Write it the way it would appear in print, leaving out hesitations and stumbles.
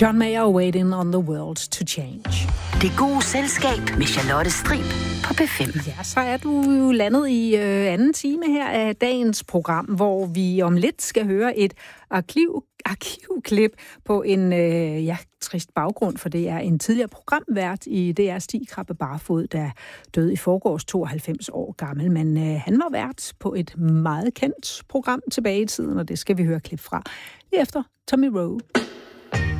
John Mayer, Waiting on the World to Change. Det gode selskab med Charlotte Strib på P5. Ja, så er du jo landet i anden time her af dagens program, hvor vi om lidt skal høre et arkivklip på en trist baggrund, for det er en tidligere programvært i DR Stig Krabbe Barfod, der døde i forgårs 92 år gammel. Men han var vært på et meget kendt program tilbage i tiden, og det skal vi høre klip fra. Lige efter Tommy Rowe.